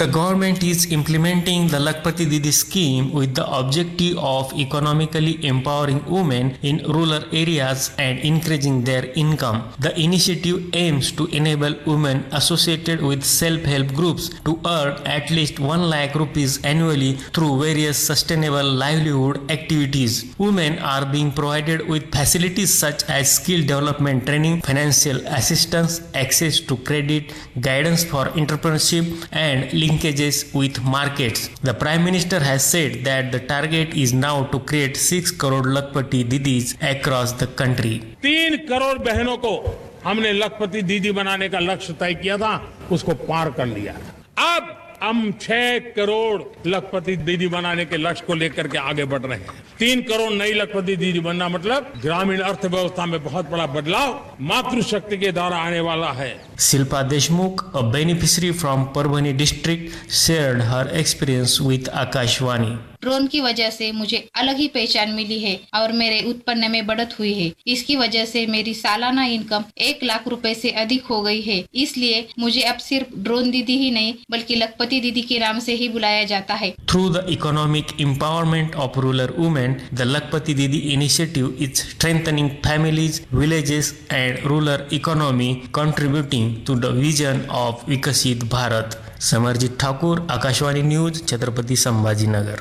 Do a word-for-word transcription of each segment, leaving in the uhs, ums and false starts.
The government is implementing the Lakpati Didi scheme with the objective of economically empowering women in rural areas and increasing their income. The initiative aims to enable women associated with self-help groups to earn at least one lakh rupees annually through various sustainable livelihood activities. Women are being provided with facilities such as skill development training, financial assistance, access to credit, guidance for entrepreneurship, and linkages with markets. The Prime Minister has said that the target is now to create six crore Lakpati Didis across the country. तीन करोड़ बहनों को हमने लखपति दीदी बनाने का लक्ष्य तय किया था, उसको पार कर लिया था। अब हम छह करोड़ लखपति दीदी बनाने के लक्ष्य को लेकर के आगे बढ़ रहे हैं। तीन करोड़ नई लखपति दीदी बनना मतलब ग्रामीण अर्थव्यवस्था में बहुत बड़ा बदलाव मातृशक्ति के द्वारा आने वाला है। Shilpa Deshmukh, a beneficiary from Parbhani district, shared her experience with Akashvani. Drone की वजह से मुझे अलग ही पहचान मिली है और मेरे उत्पन्न में बढ़त हुई है। इसकी वजह से मेरी सालाना इनकम एक लाख रुपए से अधिक हो गई है। इसलिए मुझे अब सिर्फ ड्रोन दीदी ही नहीं बल्कि लखपति दीदी के नाम से ही बुलाया जाता है। Through the economic empowerment of rural women, the Lakpati Didi initiative is strengthening families, villages and rural economy, contributing to the vision of Vikasit Bharat. Samarjit Thakur, Akashvani News, Chhatrapati Sambhajinagar.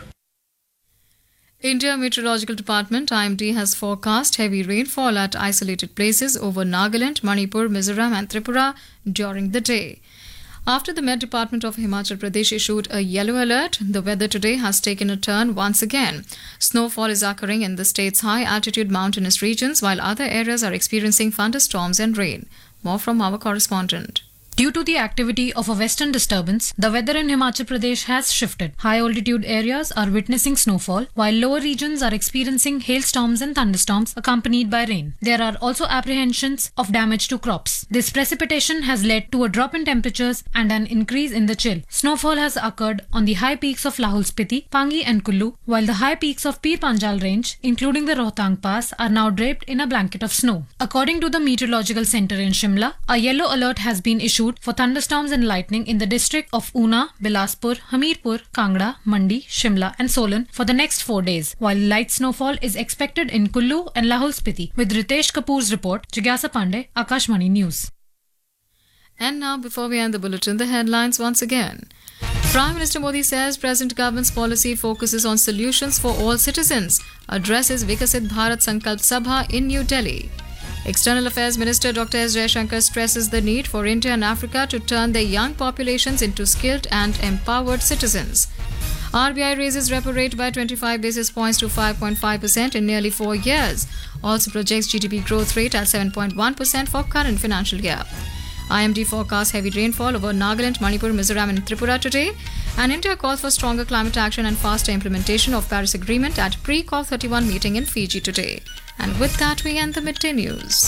India Meteorological Department I M D has forecast heavy rainfall at isolated places over Nagaland, Manipur, Mizoram and Tripura during the day. After the Met Department of Himachal Pradesh issued a yellow alert, the weather today has taken a turn once again. Snowfall is occurring in the state's high-altitude mountainous regions, while other areas are experiencing thunderstorms and rain. More from our correspondent. Due to the activity of a western disturbance, the weather in Himachal Pradesh has shifted. High-altitude areas are witnessing snowfall, while lower regions are experiencing hailstorms and thunderstorms accompanied by rain. There are also apprehensions of damage to crops. This precipitation has led to a drop in temperatures and an increase in the chill. Snowfall has occurred on the high peaks of Lahul Spiti, Pangi and Kullu, while the high peaks of Pir Panjal range, including the Rohtang Pass, are now draped in a blanket of snow. According to the Meteorological Centre in Shimla, a yellow alert has been issued for thunderstorms and lightning in the district of Una, Bilaspur, Hamirpur, Kangra, Mandi, Shimla and Solan for the next four days, while light snowfall is expected in Kullu and Lahul Spiti. With Ritesh Kapoor's report, Jigyasa Pandey, Akashvani News. And now, before we end the bulletin, the headlines once again. Prime Minister Modi says present government's policy focuses on solutions for all citizens, addresses Vikasit Bharat Sankalp Sabha in New Delhi. External Affairs Minister Doctor S. Jaishankar stresses the need for India and Africa to turn their young populations into skilled and empowered citizens. R B I raises repo rate by twenty-five basis points to five point five percent in nearly four years. Also projects G D P growth rate at seven point one percent for current financial year. I M D forecasts heavy rainfall over Nagaland, Manipur, Mizoram and Tripura today. And India calls for stronger climate action and faster implementation of Paris Agreement at pre-COP thirty-one meeting in Fiji today. And with that, we end the midday news.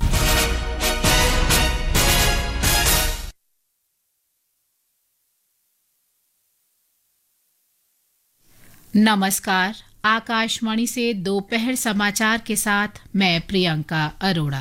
नमस्कार, आकाशवाणी से दोपहर समाचार के साथ मैं प्रियंका अरोड़ा।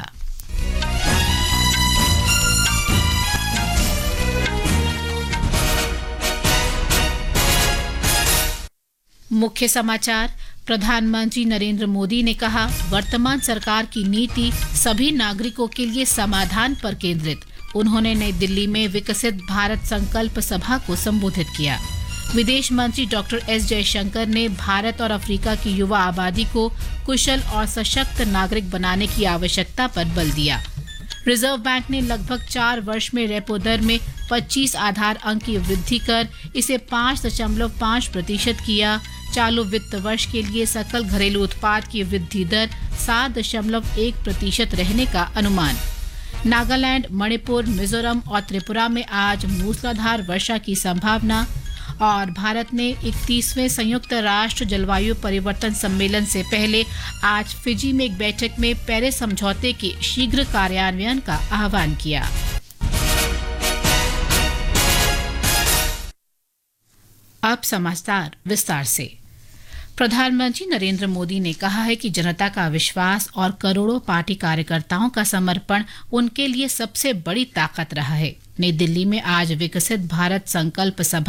मुख्य समाचार। प्रधानमंत्री नरेंद्र मोदी ने कहा, वर्तमान सरकार की नीति सभी नागरिकों के लिए समाधान पर केंद्रित। उन्होंने नई दिल्ली में विकसित भारत संकल्प सभा को संबोधित किया। विदेश मंत्री डॉक्टर एस जयशंकर ने भारत और अफ्रीका की युवा आबादी को कुशल और सशक्त नागरिक बनाने की आवश्यकता पर बल दिया। रिजर्व बैंक ने लगभग चार वर्ष में रेपो दर में पच्चीस आधार अंक की वृद्धि कर इसे पाँच दशमलव पाँच प्रतिशत किया। चालू वित्त वर्ष के लिए सकल घरेलू उत्पाद की वृद्धि दर सात दशमलव एक प्रतिशत रहने का अनुमान। नागालैंड, मणिपुर, मिजोरम और त्रिपुरा में आज मूसलाधार वर्षा की संभावना। और भारत ने इकतीसवें संयुक्त राष्ट्र जलवायु परिवर्तन सम्मेलन से पहले आज फिजी में एक बैठक में पेरिस समझौते के शीघ्र कार्यान्वयन का आह्वान किया। अब समाचार विस्तार से। प्रधानमंत्री नरेंद्र मोदी ने कहा है कि जनता का विश्वास और करोड़ों पार्टी कार्यकर्ताओं का समर्पण उनके लिए सबसे बड़ी ताकत रहा है। नई दिल्ली में आज विकसित भारत संकल्प सभा